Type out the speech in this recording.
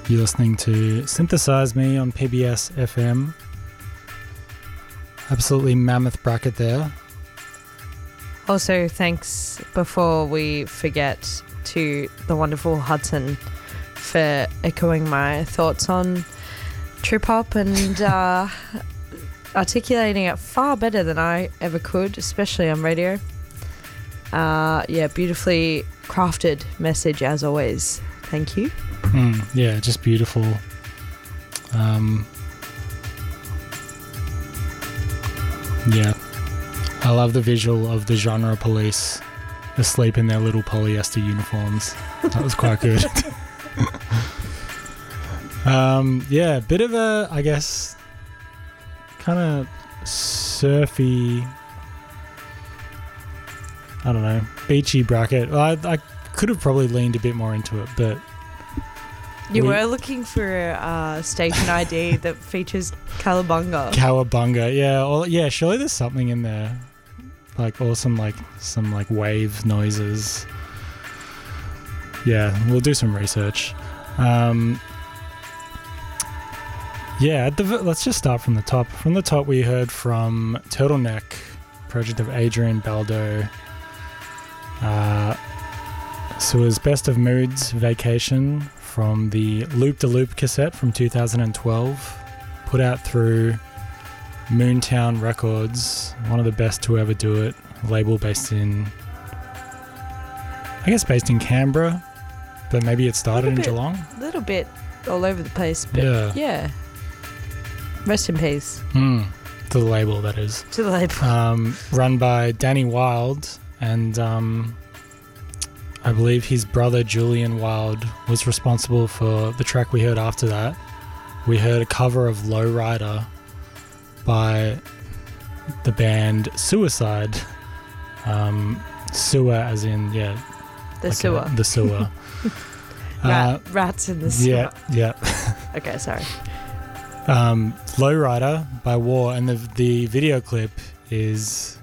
You're listening to Synthesize Me on PBS FM. Absolutely mammoth bracket there. Also, thanks, before we forget, to the wonderful Hudson for echoing my thoughts on trip hop and articulating it far better than I ever could, especially on radio. Beautifully crafted message as always. Thank you. Yeah, just beautiful. Yeah, I love the visual of the genre police asleep in their little polyester uniforms. That was quite good. Yeah, bit of a, I guess, kind of surfy, I don't know, beachy bracket. I could have probably leaned a bit more into it, but you were looking for a station ID that features Cowabunga. Cowabunga, yeah. Or, yeah, surely there's something in there. Or some wave noises. Yeah, we'll do some research. Let's just start from the top. From the top, we heard from Turtleneck, project of Adrian Baldo. So it was Best of Moods, Vacation, from the Loop de Loop cassette from 2012, put out through Moontown Records, one of the best to ever do it, label based in Canberra, but maybe it started in Geelong. A little bit all over the place, but yeah. Rest in peace. To the label, that is. To the label. Run by Danny Wilde, and I believe his brother Julian Wilde was responsible for the track we heard after that. We heard a cover of Lowrider by the band Suicide. Sewer as in, yeah. The sewer. The sewer. Rats in the sewer. Yeah. Okay, sorry. Lowrider by War, and the video clip is